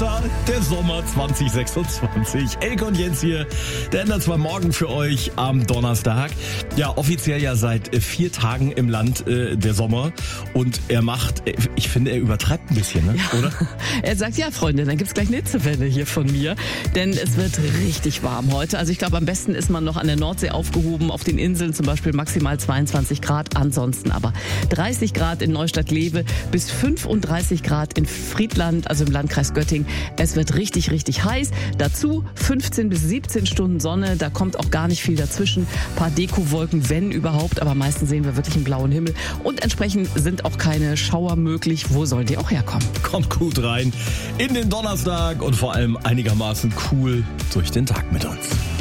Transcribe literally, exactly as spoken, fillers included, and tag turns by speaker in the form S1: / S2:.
S1: Silvester, der Sommer zwanzig sechsundzwanzig. Elke und Jens hier, der ändert zwar morgen für euch am Donnerstag. Ja, offiziell ja seit vier Tagen im Land äh, der Sommer. Und er macht, ich finde, er übertreibt ein bisschen, ne?
S2: Ja.
S1: Oder?
S2: Er sagt, ja Freunde, dann gibt's gleich eine Hitzewelle hier von mir. Denn es wird richtig warm heute. Also ich glaube, am besten ist man noch an der Nordsee aufgehoben. Auf den Inseln zum Beispiel maximal zweiundzwanzig Grad. Ansonsten aber dreißig Grad in Neustadt-Lewe bis fünfunddreißig Grad in Friedland, also im Landkreis Göttingen. Es wird richtig, richtig heiß. Dazu fünfzehn bis siebzehn Stunden Sonne. Da kommt auch gar nicht viel dazwischen. Ein paar Dekowolken, wenn überhaupt. Aber meistens sehen wir wirklich einen blauen Himmel. Und entsprechend sind auch keine Schauer möglich. Wo sollen die auch herkommen?
S1: Kommt gut rein in den Donnerstag und vor allem einigermaßen cool durch den Tag mit uns.